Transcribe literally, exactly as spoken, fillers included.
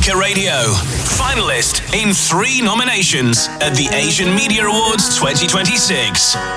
Africa Radio. Finalist in three nominations at the Asian Media Awards twenty twenty-six.